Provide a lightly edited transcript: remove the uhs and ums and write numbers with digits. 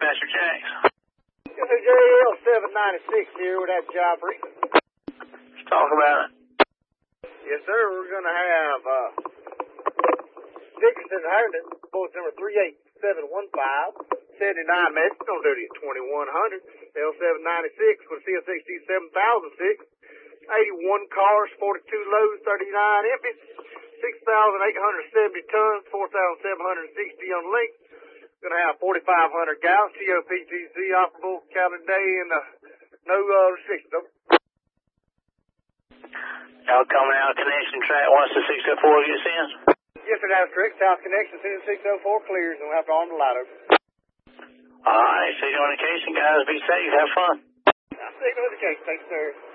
Master Jacks. This is JL 796 here with that job briefing. Let's talk about it. Yes, sir. We're going to have Dickerson Herndon, both number 38715, 79 minutes. Going to do it at 2100. L796 with CSXG 7006. 81 cars, 42 loads, 39 empties, 6,870 tons, 4,760 on length. Going to have 4,500 gallons, COPGC operable, calendar day, and no restrictions. Y'all coming out connection track once the 604 gets in? Yes, sir, that's correct. South connection, as soon as 604 clears, and we'll have to arm the light over. All right, signal indication, guys. Be safe. Have fun. Signal indication. Thanks, sir.